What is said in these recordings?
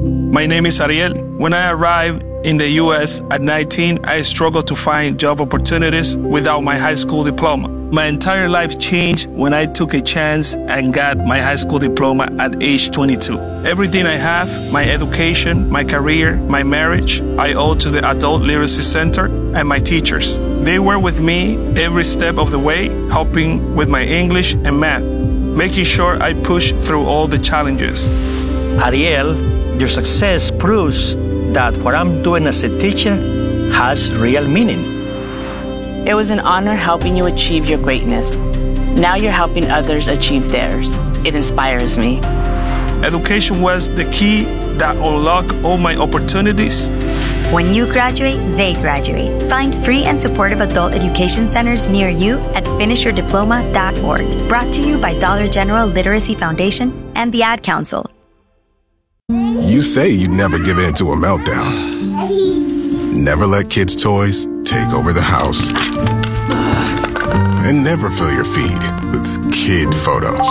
My name is Ariel. When I arrived in the U.S. at 19, I struggled to find job opportunities without my high school diploma. My entire life changed when I took a chance and got my high school diploma at age 22. Everything I have, my education, my career, my marriage, I owe to the Adult Literacy Center and my teachers. They were with me every step of the way, helping with my English and math, making sure I push through all the challenges. Ariel, your success proves that what I'm doing as a teacher has real meaning. It was an honor helping you achieve your greatness. Now you're helping others achieve theirs. It inspires me. Education was the key that unlocked all my opportunities. When you graduate, they graduate. Find free and supportive adult education centers near you at finishyourdiploma.org. Brought to you by Dollar General Literacy Foundation and the Ad Council. You say you'd never give in to a meltdown. Never let kids' toys take over the house. And never fill your feed with kid photos.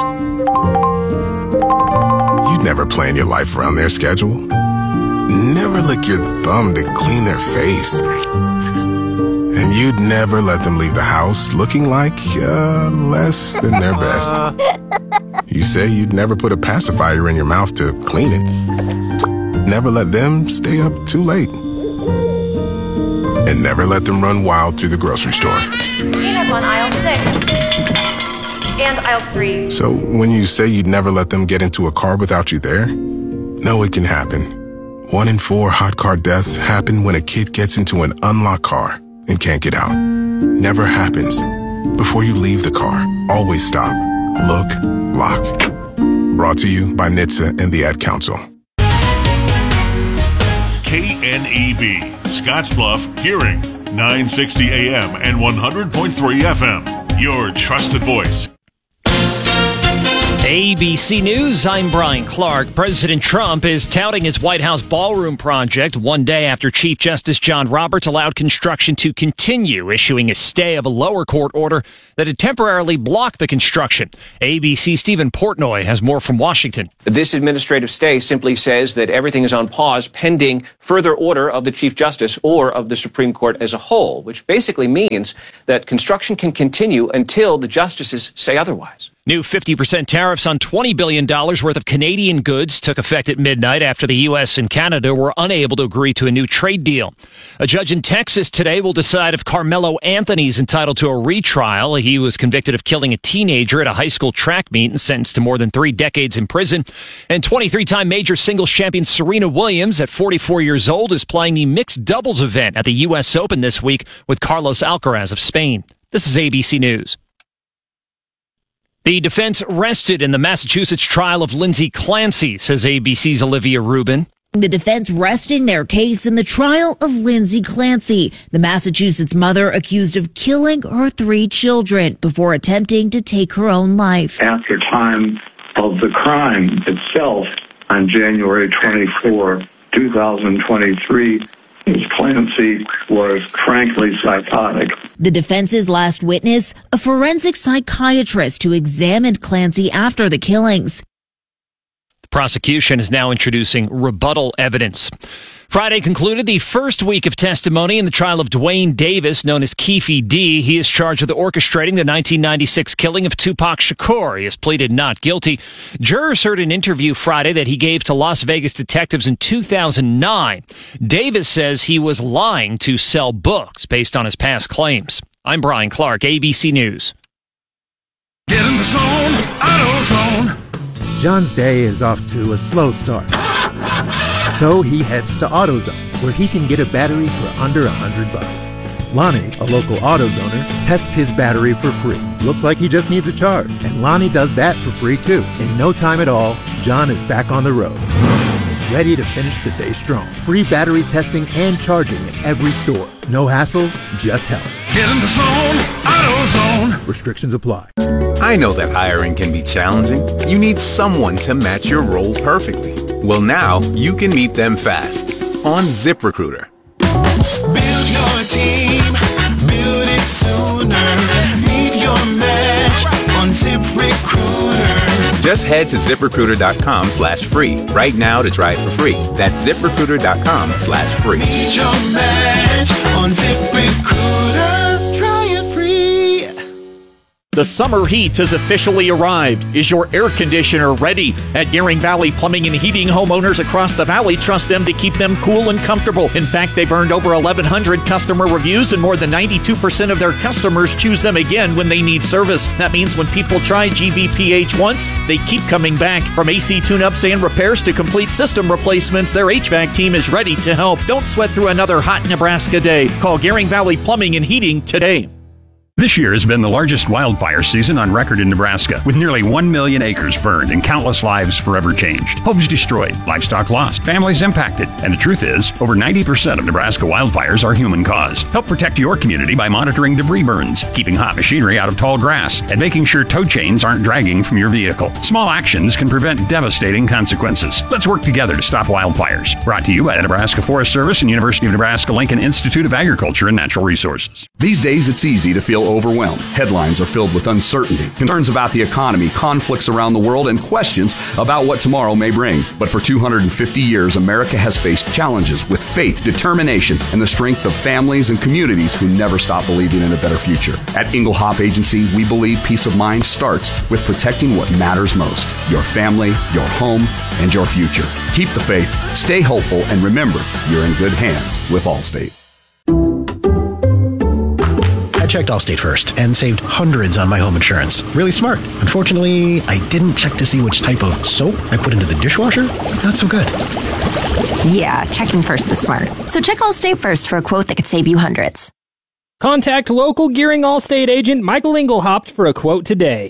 You'd never plan your life around their schedule. Never lick your thumb to clean their face. And you'd never let them leave the house looking like less than their best. You say you'd never put a pacifier in your mouth to clean it. Never let them stay up too late. And never let them run wild through the grocery store. Peanuts on aisle 6 and aisle 3. So when you say you'd never let them get into a car without you there, no, it can happen. 1 in 4 hot car deaths happen when a kid gets into an unlocked car and can't get out. Never happens. Before you leave the car, always stop, look, lock. Brought to you by NHTSA and the Ad Council. KNEB, Scottsbluff, Hearing, 960 AM and 100.3 FM. Your trusted voice. ABC News, I'm Brian Clark. President Trump is touting his White House ballroom project one day after Chief Justice John Roberts allowed construction to continue, issuing a stay of a lower court order that had temporarily blocked the construction. ABC Stephen Portnoy has more from Washington. This administrative stay simply says that everything is on pause pending further order of the Chief Justice or of the Supreme Court as a whole, which basically means that construction can continue until the justices say otherwise. New 50% tariffs on $20 billion worth of Canadian goods took effect at midnight after the U.S. and Canada were unable to agree to a new trade deal. A judge in Texas today will decide if Carmelo Anthony is entitled to a retrial. He was convicted of killing a teenager at a high school track meet and sentenced to more than 3 decades in prison. And 23-time major singles champion Serena Williams, at 44 years old, is playing the mixed doubles event at the U.S. Open this week with Carlos Alcaraz of Spain. This is ABC News. The defense rested in the Massachusetts trial of Lindsay Clancy, says ABC's Olivia Rubin. The defense resting their case in the trial of Lindsay Clancy, the Massachusetts mother accused of killing her 3 children before attempting to take her own life. After time of the crime itself, on January 24, 2023, Ms. Clancy was frankly psychotic. The defense's last witness, a forensic psychiatrist who examined Clancy after the killings. The prosecution is now introducing rebuttal evidence. Friday concluded the first week of testimony in the trial of Dwayne Davis, known as Keefe D. He is charged with orchestrating the 1996 killing of Tupac Shakur. He has pleaded not guilty. Jurors heard an interview Friday that he gave to Las Vegas detectives in 2009. Davis says he was lying to sell books based on his past claims. I'm Brian Clark, ABC News. Get in the zone, AutoZone. John's day is off to a slow start. So he heads to AutoZone, where he can get a battery for under $100. Lonnie, a local AutoZoner, tests his battery for free. Looks like he just needs a charge, and Lonnie does that for free too. In no time at all, John is back on the road, ready to finish the day strong. Free battery testing and charging at every store. No hassles, just help. Get in the zone, AutoZone. Restrictions apply. I know that hiring can be challenging. You need someone to match your role perfectly. Well, now you can meet them fast on ZipRecruiter. Build your team, build it sooner. Meet your match on ZipRecruiter. Just head to ZipRecruiter.com/free right now to try it for free. That's ZipRecruiter.com/free. Meet your match on ZipRecruiter. Try it free. The summer heat has officially arrived. Is your air conditioner ready? At Gearing Valley Plumbing and Heating, homeowners across the valley trust them to keep them cool and comfortable. In fact, they've earned over 1,100 customer reviews, and more than 92% of their customers choose them again when they need service. That means when people try GVPH once, they keep coming back. From AC tune-ups and repairs to complete system replacements, their HVAC team is ready to help. Don't sweat through another hot Nebraska day. Call Gearing Valley Plumbing and Heating today. This year has been the largest wildfire season on record in Nebraska, with nearly 1 million acres burned and countless lives forever changed. Homes destroyed, livestock lost, families impacted. And the truth is, over 90% of Nebraska wildfires are human-caused. Help protect your community by monitoring debris burns, keeping hot machinery out of tall grass, and making sure tow chains aren't dragging from your vehicle. Small actions can prevent devastating consequences. Let's work together to stop wildfires. Brought to you by the Nebraska Forest Service and University of Nebraska-Lincoln Institute of Agriculture and Natural Resources. These days, it's easy to feel overwhelmed. Headlines are filled with uncertainty, concerns about the economy, conflicts around the world, and questions about what tomorrow may bring. But for 250 years, America has faced challenges with faith, determination, and the strength of families and communities who never stop believing in a better future. At Engelhop Agency, we believe peace of mind starts with protecting what matters most: your family, your home, and your future. Keep the faith, stay hopeful, and remember, you're in good hands with Allstate. I checked Allstate first and saved hundreds on my home insurance. Really smart. Unfortunately, I didn't check to see which type of soap I put into the dishwasher. Not so good. Yeah, checking first is smart. So check Allstate first for a quote that could save you hundreds. Contact local Gearing Allstate agent Michael Engelhaupt for a quote today.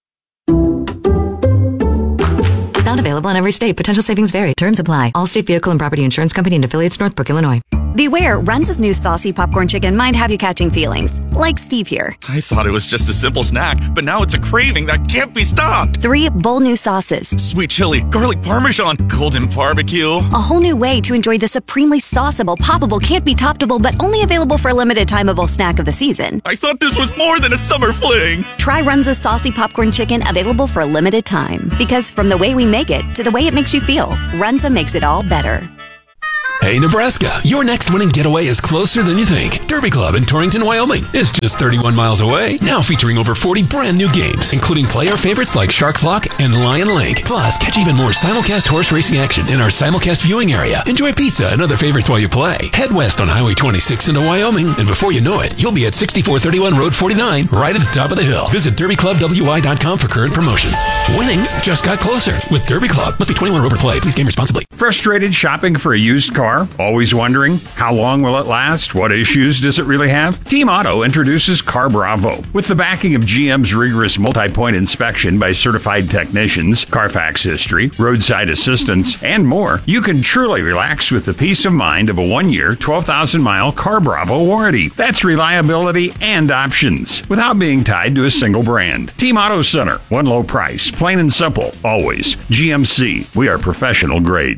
Not available in every state. Potential savings vary. Terms apply. Allstate Vehicle and Property Insurance Company and affiliates, Northbrook, Illinois. Beware, Runza's new saucy popcorn chicken might have you catching feelings. Like Steve here. I thought it was just a simple snack, but now it's a craving that can't be stopped. 3 bold new sauces. Sweet chili, garlic parmesan, golden barbecue. A whole new way to enjoy the supremely sauceable, poppable, can't be toppable, but only available for a limited timeable snack of the season. I thought this was more than a summer fling. Try Runza's saucy popcorn chicken, available for a limited time. Because from the way we make it to the way it makes you feel, Runza makes it all better. Hey, Nebraska, your next winning getaway is closer than you think. Derby Club in Torrington, Wyoming is just 31 miles away. Now featuring over 40 brand new games, including play our favorites like Sharks Lock and Lion Lake. Plus, catch even more simulcast horse racing action in our simulcast viewing area. Enjoy pizza and other favorites while you play. Head west on Highway 26 into Wyoming, and before you know it, you'll be at 6431 Road 49, right at the top of the hill. Visit derbyclubwy.com for current promotions. Winning just got closer with Derby Club. Must be 21 or over to play. Please game responsibly. Frustrated shopping for a used car? Always wondering, how long will it last? What issues does it really have? Team Auto introduces Car Bravo. With the backing of GM's rigorous multi-point inspection by certified technicians, Carfax history, roadside assistance, and more, you can truly relax with the peace of mind of a 1-year, 12,000-mile Car Bravo warranty. That's reliability and options, without being tied to a single brand. Team Auto Center, one low price, plain and simple, always. GMC, we are professional grade.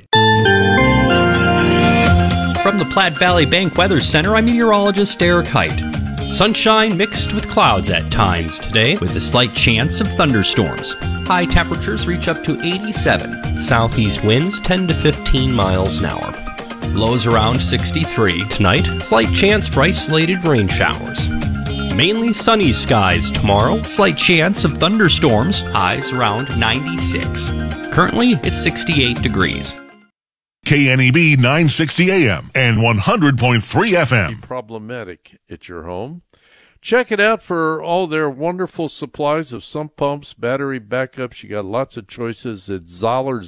From the Platte Valley Bank Weather Center, I'm meteorologist Eric Height. Sunshine mixed with clouds at times today, with a slight chance of thunderstorms. High temperatures reach up to 87. Southeast winds 10 to 15 miles an hour. Lows around 63 tonight. Slight chance for isolated rain showers. Mainly sunny skies tomorrow. Slight chance of thunderstorms. Highs around 96. Currently, it's 68 degrees. KNEB 960 AM and 100.3 FM. Problematic at your home? Check it out for all their wonderful supplies of sump pumps, battery backups. You got lots of choices at Zoeller,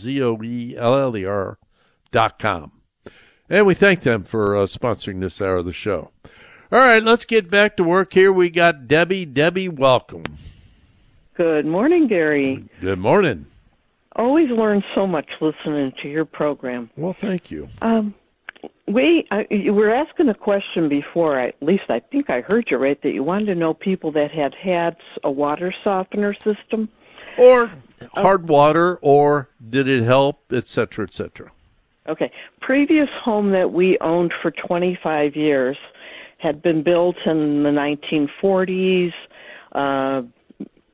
ZOELLER.com. And we thank them for sponsoring this hour of the show. All right, let's get back to work here. We got Debbie. Debbie, welcome. Good morning, Gary. Good morning. Always learn so much listening to your program. Well, thank you. You were asking a question before. At least I think I heard you right, that you wanted to know people that had a water softener system. Or hard water, or did it help, et cetera, et cetera. Okay. Previous home that we owned for 25 years had been built in the 1940s.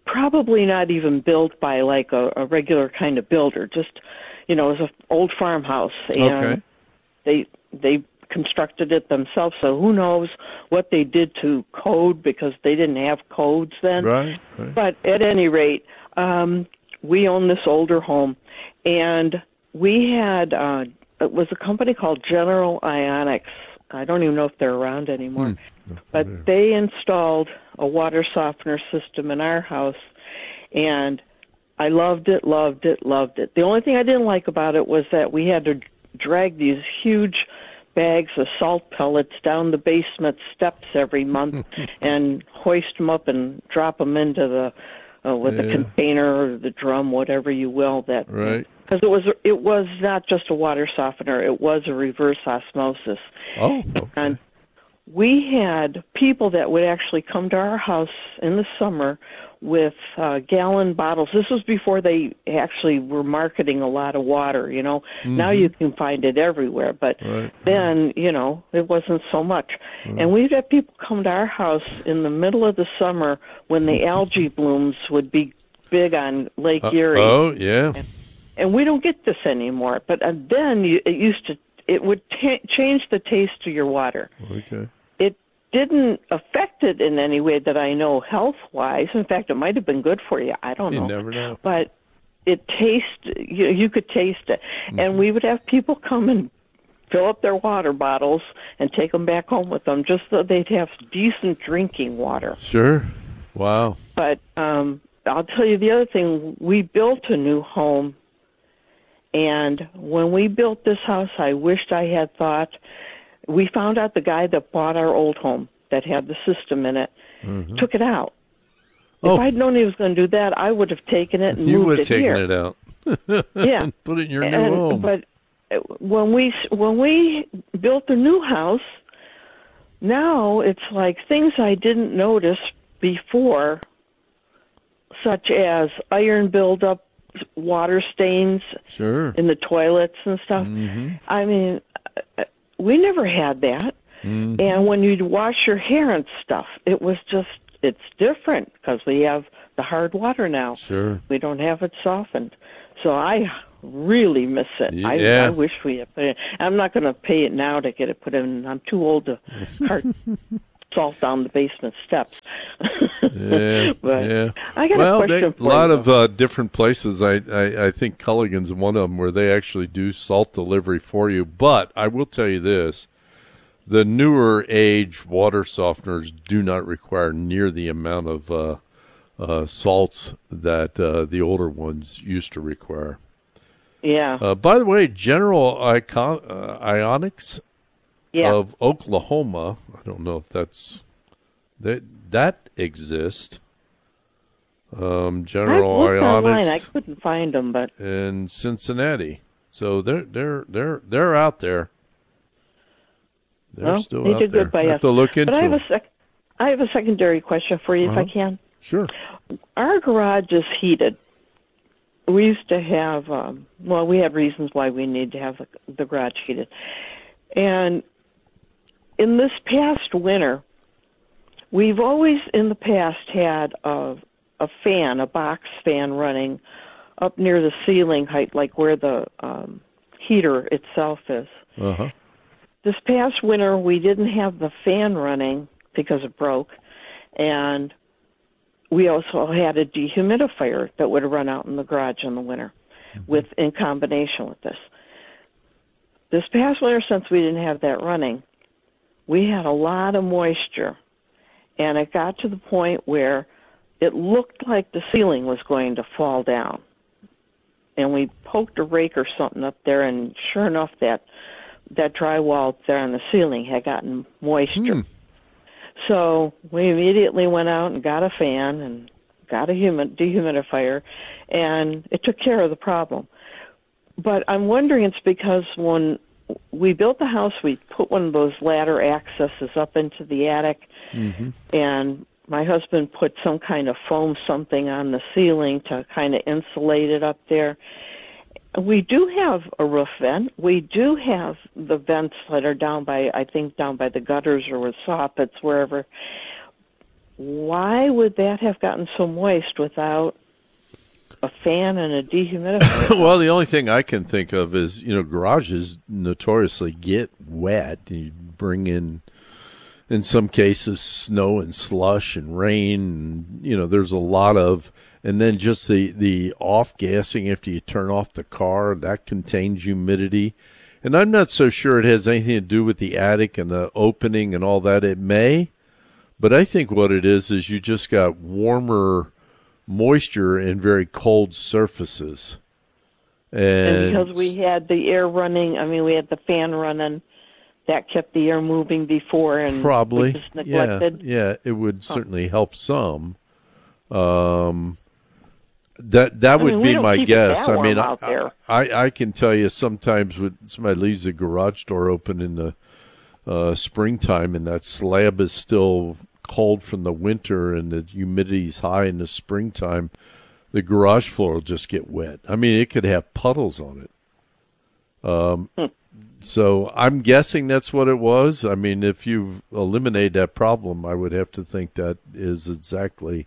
probably not even built by like a regular kind of builder. Just, it was an old farmhouse, and they constructed it themselves. So who knows what they did to code, because they didn't have codes then. Right. But at any rate, we own this older home, and we had it was a company called General Ionics. I don't even know if they're around anymore. But they installed a water softener system in our house, and I loved it. The only thing I didn't like about it was that we had to drag these huge bags of salt pellets down the basement steps every month and hoist them up and drop them into the with the container or the drum, whatever you will. That right. Because it was not just a water softener; it was a reverse osmosis. Oh, okay. And we had people that would actually come to our house in the summer with gallon bottles. This was before they actually were marketing a lot of water, Now you can find it everywhere, but then, it wasn't so much. And we'd have people come to our house in the middle of the summer when the algae blooms would be big on Lake Erie. Oh, yeah. And we don't get this anymore, but then it would change the taste of your water. Okay. It didn't affect it in any way that I know health-wise. In fact, it might have been good for you. I don't know. You never know. But it tasted, you could taste it. And we would have people come and fill up their water bottles and take them back home with them just so they'd have decent drinking water. Sure. Wow. But I'll tell you the other thing. We built a new home, and when we built this house, I wished I had thought. We found out the guy that bought our old home that had the system in it took it out. If I'd known he was going to do that, I would have taken it and moved it here. You would have taken it out. Yeah. Put it in your new home. But when we built the new house, now it's like things I didn't notice before, such as iron buildup, water stains in the toilets and stuff. I mean, we never had that. And when you'd wash your hair and stuff, it's different because we have the hard water now. Sure. We don't have it softened. So I really miss it. Yeah. I wish we had put it. I'm not going to pay it now to get it put in. I'm too old to cart salt down the basement steps. But I got a question for you. A lot of different places. I think Culligan's one of them where they actually do salt delivery for you. But I will tell you this. The newer age water softeners do not require near the amount of salts that the older ones used to require. Yeah. By the way, General Ionics of Oklahoma, I don't know if that exists. General I looked Ionics. online. I couldn't find them, but in Cincinnati, so they're out there. They're still out did there. good by I have us. to look into but them. I have a secondary question for you, if I can. Sure. Our garage is heated. We used to have, we had reasons why we need to have the garage heated. And in this past winter, we've always in the past had a fan, a box fan running up near the ceiling height, like where the heater itself is. Uh-huh. This past winter, we didn't have the fan running because it broke, and we also had a dehumidifier that would run out in the garage in the winter in combination with this. This past winter, since we didn't have that running, we had a lot of moisture, and it got to the point where it looked like the ceiling was going to fall down. And we poked a rake or something up there, and sure enough, that drywall up there on the ceiling had gotten moisture. So we immediately went out and got a fan and got a dehumidifier, and it took care of the problem. But I'm wondering it's because when we built the house, we put one of those ladder accesses up into the attic, and my husband put some kind of foam something on the ceiling to kind of insulate it up there. We do have a roof vent. We do have the vents that are down by the gutters or with soffits, wherever. why would that have gotten so moist without a fan and a dehumidifier? Well, the only thing I can think of is, garages notoriously get wet. You bring in some cases, snow and slush and rain. And, there's a lot of, and then just the off-gassing after you turn off the car, that contains humidity. And I'm not so sure it has anything to do with the attic and the opening and all that. It may, but I think what it is you just got warmer moisture in very cold surfaces. And because we had the air running, we had the fan running, that kept the air moving before, and probably, we just neglected. Yeah, it would certainly help some. That would be my guess. I can tell you sometimes when somebody leaves the garage door open in the springtime and that slab is still cold from the winter and the humidity's high in the springtime, the garage floor will just get wet. It could have puddles on it. So I'm guessing that's what it was. If you eliminate that problem, I would have to think that is exactly,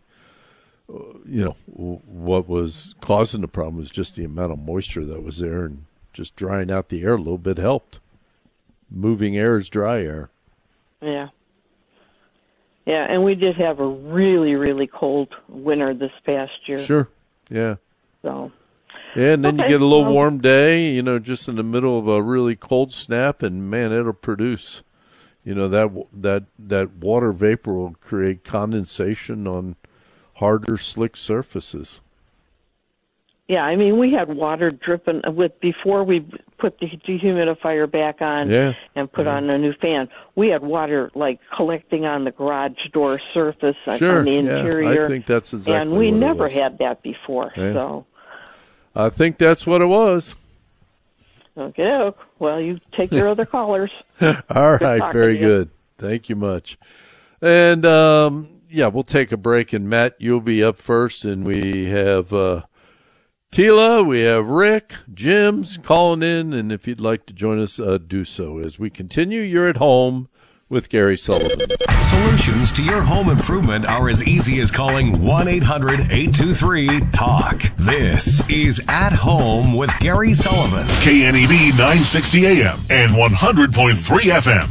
what was causing the problem was just the amount of moisture that was there, and just drying out the air a little bit helped. Moving air is dry air. Yeah. Yeah, and we did have a really, really cold winter this past year. Sure, yeah. So. Yeah, and then you get a little warm day, just in the middle of a really cold snap, and man, it'll produce, that water vapor will create condensation on harder, slick surfaces. Yeah, we had water dripping before we put the dehumidifier back on and put on a new fan. We had water collecting on the garage door surface on the interior. I think that's exactly and we what never it was. had that before. Yeah. So I think that's what it was. Okay, well, you take your other callers. All right, very good. Thank you much. And we'll take a break. And Matt, you'll be up first, and we have Tila, we have Rick, Jim's calling in, and if you'd like to join us, do so. As we continue, you're at home with Gary Sullivan. Solutions to your home improvement are as easy as calling 1-800-823-TALK. This is At Home with Gary Sullivan. KNEB 960 AM and 100.3 FM.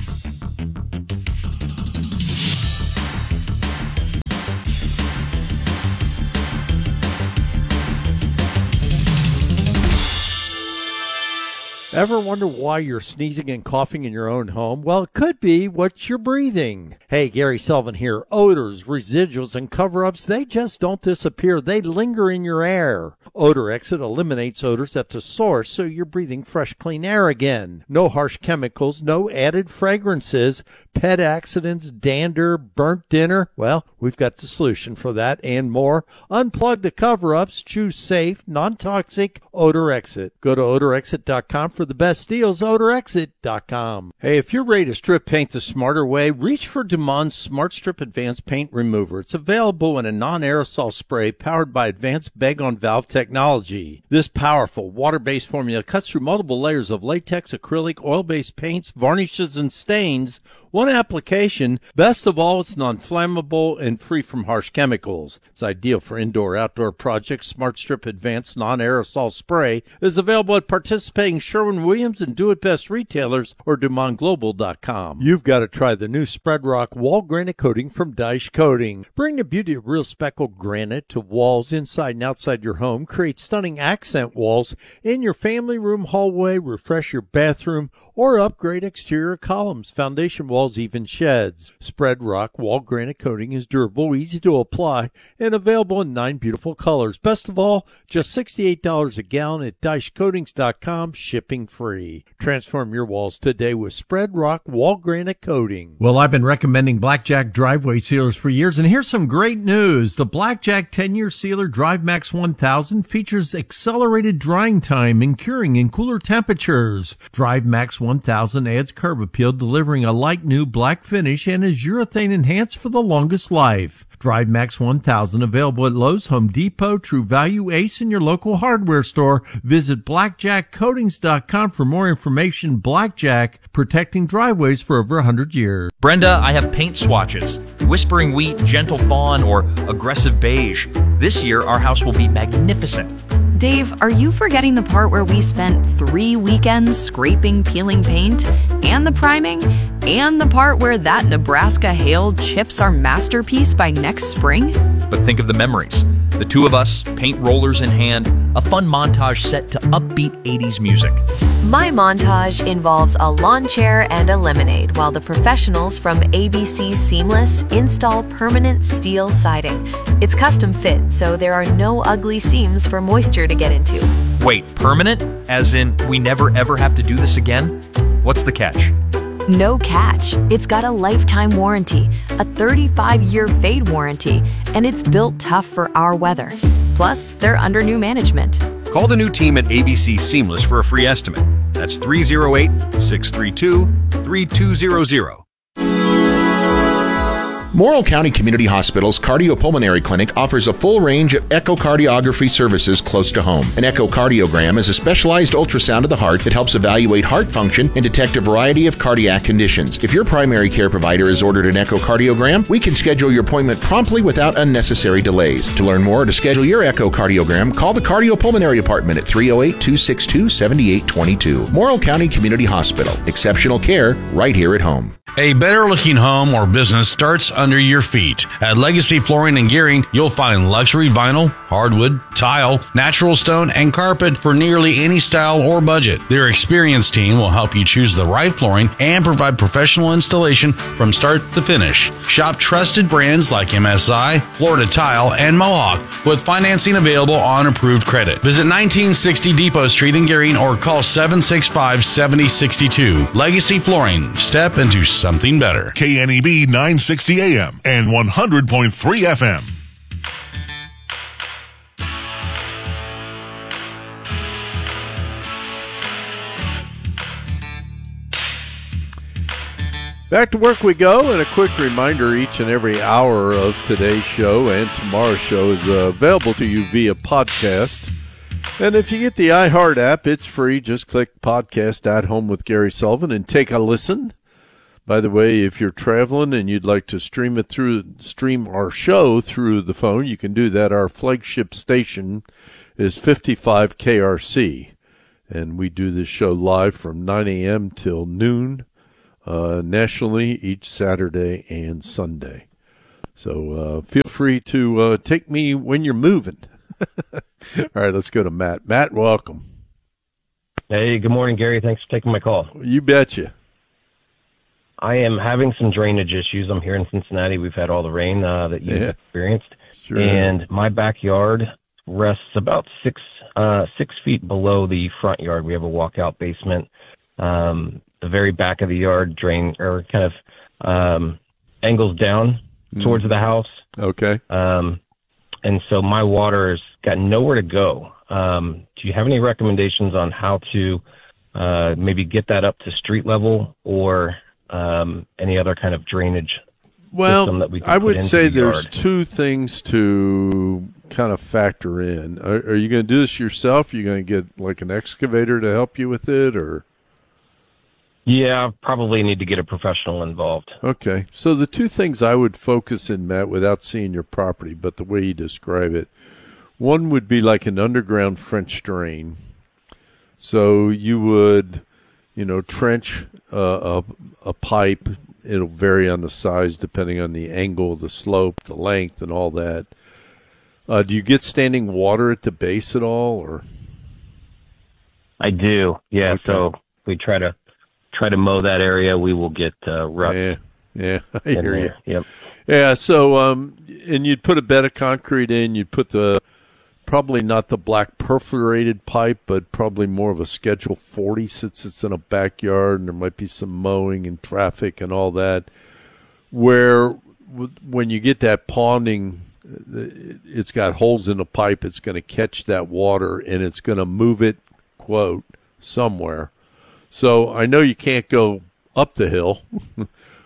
Ever wonder why you're sneezing and coughing in your own home? Well, it could be what you're breathing. Hey, Gary Sullivan here. Odors, residuals, and cover-ups, they just don't disappear. They linger in your air. Odor Exit eliminates odors at the source, so you're breathing fresh, clean air again. No harsh chemicals, no added fragrances, pet accidents, dander, burnt dinner. Well, we've got the solution for that and more. Unplug the cover-ups. Choose safe, non-toxic Odor Exit. Go to odorexit.com for the best deals. odorexit.com. Hey, if you're ready to strip paint the smarter way, reach for Dumont Smart Strip Advanced Paint Remover. It's available in a non-aerosol spray powered by advanced bag-on-valve technology. This powerful water-based formula cuts through multiple layers of latex, acrylic, oil-based paints, varnishes, and stains. One application. Best of all, it's non-flammable and free from harsh chemicals. It's ideal for indoor-outdoor projects. Smart Strip Advanced Non-Aerosol Spray is available at participating Sherwin-Williams and Do-It-Best retailers or DumontGlobal.com. You've got to try the new Spread Rock Wall Granite Coating from Daesh Coating. Bring the beauty of real speckled granite to walls inside and outside your home. Create stunning accent walls in your family room, hallway, refresh your bathroom, or upgrade exterior columns, foundation walls, even sheds. Spread Rock Wall Granite Coating is durable, easy to apply, and available in 9 beautiful colors. Best of all, just $68 a gallon at DaeshCoatings.com, shipping free. Transform your walls today with Spread Rock Wall Granite Coating. Well, I've been recommending Blackjack driveway sealers for years, and here's some great news. The Blackjack 10-year sealer Drive Max 1000 features accelerated drying time and curing in cooler temperatures. Drive Max 1000 adds curb appeal, delivering a light new black finish, and is urethane enhanced for the longest life. Drive Max 1000 available at Lowe's, Home Depot, True Value, Ace, and your local hardware store. Visit blackjackcoatings.com for more information. Blackjack, protecting driveways for over 100 years. Brenda, I have paint swatches. Whispering Wheat, Gentle Fawn, or Aggressive Beige. This year, our house will be magnificent. Dave, are you forgetting the part where we spent 3 weekends scraping, peeling paint, and the priming, and the part where that Nebraska hail chips our masterpiece by next spring? But think of the memories. The two of us, paint rollers in hand, a fun montage set to upbeat 80s music. My montage involves a lawn chair and a lemonade, while the professionals from ABC Seamless install permanent steel siding. It's custom fit, so there are no ugly seams for moisture to get into. Wait, permanent? As in, we never ever have to do this again? What's the catch? No catch. It's got a lifetime warranty, a 35-year fade warranty, and it's built tough for our weather. Plus, they're under new management. Call the new team at ABC Seamless for a free estimate. That's 308-632-3200. Morrill County Community Hospital's Cardiopulmonary Clinic offers a full range of echocardiography services close to home. An echocardiogram is a specialized ultrasound of the heart that helps evaluate heart function and detect a variety of cardiac conditions. If your primary care provider has ordered an echocardiogram, we can schedule your appointment promptly without unnecessary delays. To learn more or to schedule your echocardiogram, call the Cardiopulmonary Department at 308-262-7822. Morrill County Community Hospital. Exceptional care right here at home. A better-looking home or business starts under your feet. At Legacy Flooring and Gearing, you'll find luxury vinyl, hardwood, tile, natural stone, and carpet for nearly any style or budget. Their experienced team will help you choose the right flooring and provide professional installation from start to finish. Shop trusted brands like MSI, Florida Tile, and Mohawk with financing available on approved credit. Visit 1960 Depot Street in Gearing or call 765-7062. Legacy Flooring. Step into something better. KNEB 960 AM and 100.3 FM. Back to work we go, and a quick reminder, each and every hour of today's show and tomorrow's show is available to you via podcast. And if you get the iHeart app, it's free. Just click Podcast at Home with Gary Sullivan and take a listen. By the way, if you're traveling and you'd like to stream our show through the phone, you can do that. Our flagship station is 55 KRC, and we do this show live from 9 a.m. till noon nationally each Saturday and Sunday. So feel free to take me when you're moving. All right, let's go to Matt. Matt, welcome. Hey, good morning, Gary. Thanks for taking my call. You betcha. I am having some drainage issues. I'm here in Cincinnati. We've had all the rain that you've experienced. Sure. And my backyard rests about 6 feet below the front yard. We have a walkout basement. The very back of the yard angles down towards the house. Okay. And so my water has got nowhere to go. Do you have any recommendations on how to maybe get that up to street level or any other kind of drainage system that we can I put would into say the there's yard? two things to kind of factor in. Are you going to do this yourself? Are you going to get like an excavator to help you with it, or? Yeah, probably need to get a professional involved. Okay. So the two things I would focus in, Matt, without seeing your property, but the way you describe it, one would be like an underground French drain. So you would, trench a pipe. It'll vary on the size depending on the angle, the slope, the length, and all that. Do you get standing water at the base at all, or? I do. Yeah. Okay. So we try to mow that area. We will get ruts. Yeah, I hear you. Yep. Yeah. So, and you'd put a bed of concrete in. You'd put probably not the black perforated pipe, but probably more of a Schedule 40 since it's in a backyard and there might be some mowing and traffic and all that, where when you get that ponding, it's got holes in the pipe. It's going to catch that water and it's going to move it, quote, somewhere. So I know you can't go up the hill,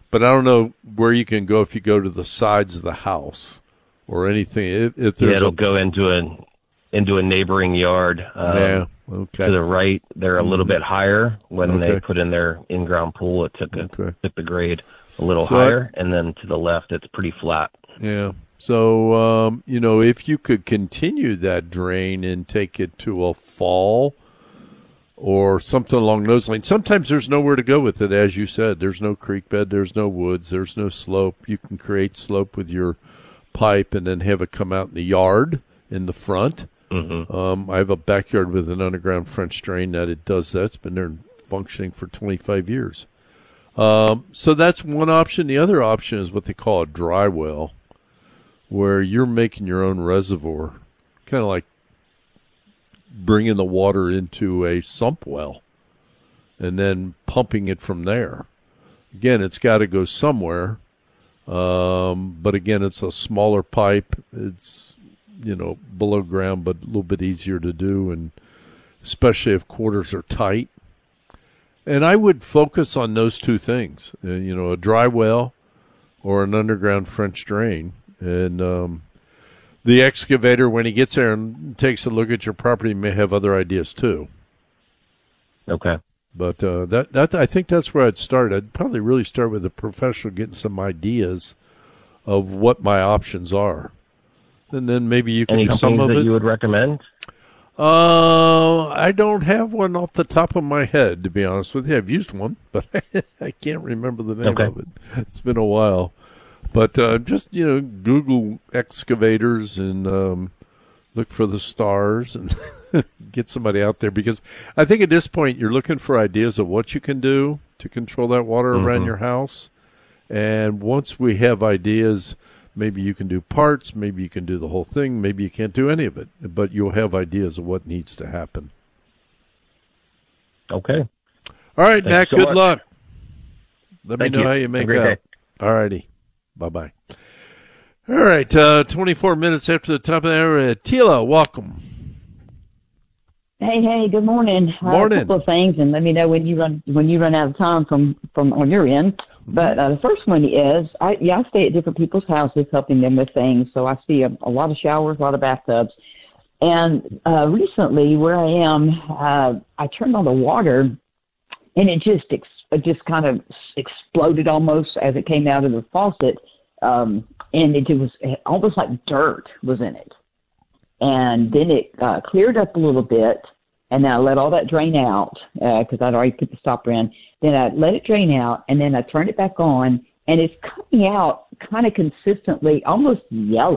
But I don't know where you can go if you go to the sides of the house or anything. If there's it'll go into a neighboring yard. Okay. To the right, they're a little bit higher. When they put in their in-ground pool, it took the grade a little higher, and then to the left, it's pretty flat. Yeah. So, if you could continue that drain and take it to a fall or something along those lines. Sometimes there's nowhere to go with it, as you said. There's no creek bed, there's no woods, there's no slope. You can create slope with your pipe and then have it come out in the yard in the front. I have a backyard with an underground French drain that it does that. It's been there functioning for 25 years. So that's one option. The other option is what they call a dry well, where you're making your own reservoir, kind of like bringing the water into a sump well and then pumping it from there. Again, it's got to go somewhere. But again, it's a smaller pipe. It's, below ground, but a little bit easier to do, and especially if quarters are tight. And I would focus on those two things, a dry well or an underground French drain. And the excavator, when he gets there and takes a look at your property, may have other ideas too. Okay. But that I think that's where I'd start. I'd probably really start with a professional, getting some ideas of what my options are. And then maybe you can Any do some of that it. you would recommend? I don't have one off the top of my head, to be honest with you. I've used one, but I can't remember the name of it. It's been a while. But just, Google excavators and look for the stars and get somebody out there. Because I think at this point you're looking for ideas of what you can do to control that water around your house. And once we have ideas, maybe you can do parts, maybe you can do the whole thing, maybe you can't do any of it. But you'll have ideas of what needs to happen. Okay. All right, Matt, Thanks so good much. luck. Let me Thank know you. how you make Have a great out. All righty. Bye-bye. All right, 24 minutes after the top of the hour. Tila, welcome. Hey, good morning. Morning. A couple of things, and let me know when you run out of time from on your end. But the first one is, I stay at different people's houses helping them with things, so I see a lot of showers, a lot of bathtubs. And recently, where I am, I turned on the water, and it just kind of exploded almost as it came out of the faucet, and it was almost like dirt was in it. And then it cleared up a little bit, and then I let all that drain out because I'd already put the stopper in. Then I let it drain out, and then I turned it back on, and it's coming out kind of consistently, almost yellow.